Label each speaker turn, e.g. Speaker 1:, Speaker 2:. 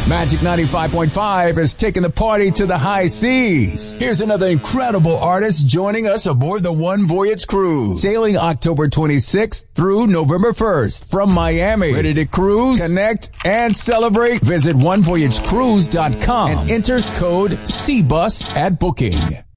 Speaker 1: Magic 95.5 is taking the party to the high seas. Here's another incredible artist joining us aboard the One Voyage Cruise. Sailing October 26th through November 1st from Miami. Ready to cruise, connect, and celebrate? Visit onevoyagecruise.com and enter code CBUS at booking.